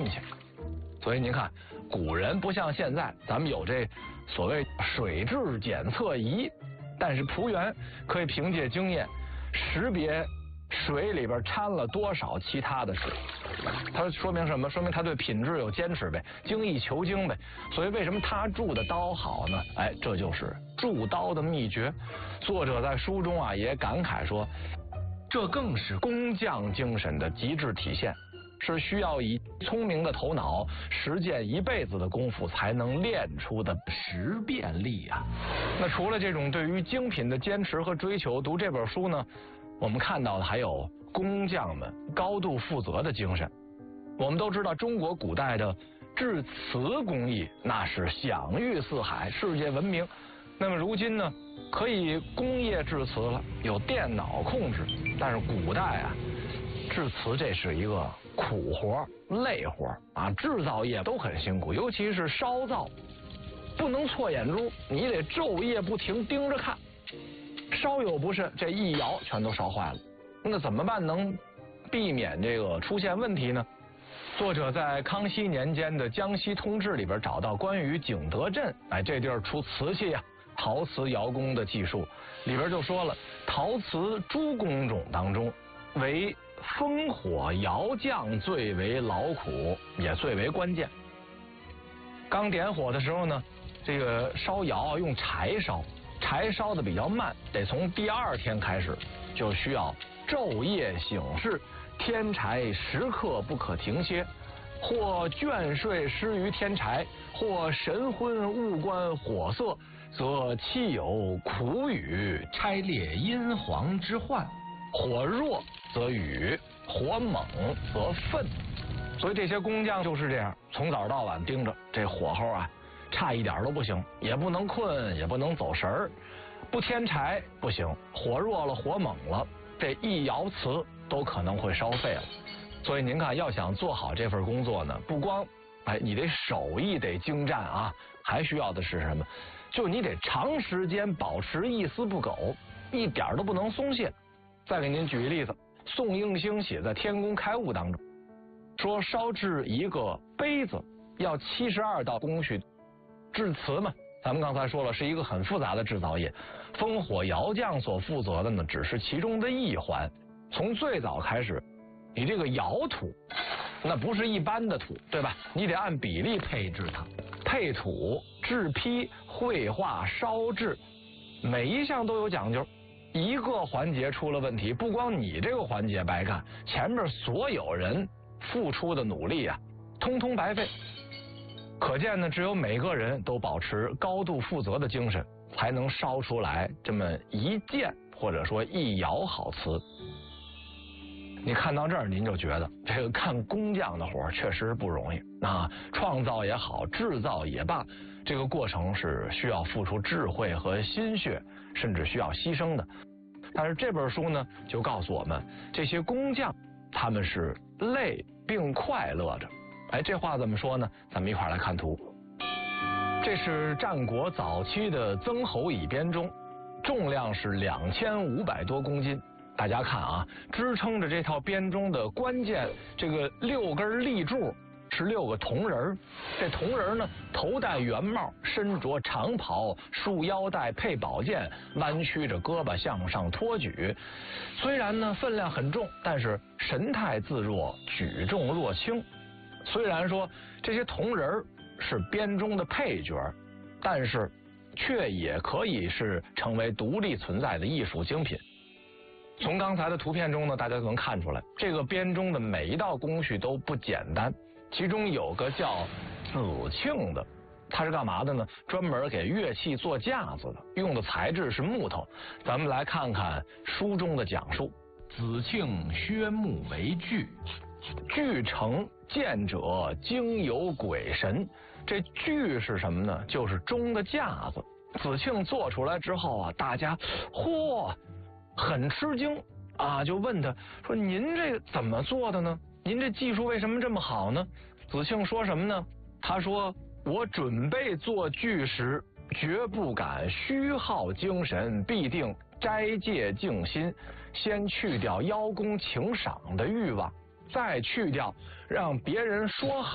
气。所以您看，古人不像现在，咱们有这所谓水质检测仪，但是仆员可以凭借经验识别水里边掺了多少其他的水。它说明什么？说明他对品质有坚持呗，精益求精呗。所以为什么他铸的刀好呢？哎，这就是铸刀的秘诀。作者在书中啊也感慨说，这更是工匠精神的极致体现，是需要以聪明的头脑实践一辈子的功夫才能练出的识变力啊。那除了这种对于精品的坚持和追求，读这本书呢，我们看到的还有工匠们高度负责的精神。我们都知道，中国古代的制瓷工艺那是享誉四海，世界闻名。那么如今呢，可以工业制瓷了，有电脑控制，但是古代啊，制瓷这是一个苦活、累活啊，制造业都很辛苦，尤其是烧造，不能错眼珠，你得昼夜不停盯着看，稍有不慎，这一窑全都烧坏了。那怎么办能避免这个出现问题呢？作者在康熙年间的江西通志里边找到关于景德镇，哎，这地儿出瓷器啊，陶瓷窑工的技术，里边就说了，陶瓷诸工种当中，为烽火窑匠最为劳苦，也最为关键。刚点火的时候呢，这个烧窑用柴烧，柴烧的比较慢，得从第二天开始就需要昼夜省视，添柴时刻不可停歇，或倦睡失于添柴，或神昏误观火色，则气有苦雨，拆裂阴黄之患。火弱则雨，火猛则愤。所以这些工匠就是这样，从早到晚盯着这火候啊，差一点都不行，也不能困，也不能走神儿，不添柴不行，火弱了，火猛了，这一窑瓷都可能会烧废了。所以您看，要想做好这份工作呢，不光你得手艺得精湛啊，还需要的是什么？就你得长时间保持一丝不苟，一点都不能松懈。再给您举一例子，宋应星写在《天工开物》当中说，烧制一个杯子要72道工序。制瓷嘛，咱们刚才说了，是一个很复杂的制造业，烽火窑匠所负责的呢，只是其中的一环。从最早开始，你这个窑土那不是一般的土，对吧？你得按比例配置它，配土、制坯、绘画、烧制，每一项都有讲究。一个环节出了问题，不光你这个环节白干，前面所有人付出的努力啊，通通白费。可见呢，只有每个人都保持高度负责的精神，才能烧出来这么一件或者说一窑好瓷。你看到这儿，您就觉得这个干工匠的活确实不容易啊！创造也好，制造也罢，这个过程是需要付出智慧和心血，甚至需要牺牲的。但是这本书呢，就告诉我们，这些工匠他们是累并快乐着。哎，这话怎么说呢？咱们一块来看图。这是战国早期的曾侯乙编钟，重量是2500多公斤。大家看啊，支撑着这套编钟的关键这个6根立柱是6个铜人。这铜人呢，头戴圆帽，身着长袍，束腰带，配宝剑，弯曲着胳膊向上托举。虽然呢分量很重，但是神态自若，举重若轻。虽然说这些铜人是编钟的配角，但是却也可以是成为独立存在的艺术精品。从刚才的图片中呢，大家就能看出来，这个编钟的每一道工序都不简单。其中有个叫子磬的，它是干嘛的呢？专门给乐器做架子的，用的材质是木头。咱们来看看书中的讲述。子磬削木为具，具成见者经有鬼神。这具是什么呢？就是钟的架子。子磬做出来之后啊，大家很吃惊啊，就问他说：“您这个怎么做的呢？您这技术为什么这么好呢？”子磬说什么呢？他说：“我准备做具时，绝不敢虚耗精神，必定斋戒静心，先去掉邀功请赏的欲望，再去掉让别人说好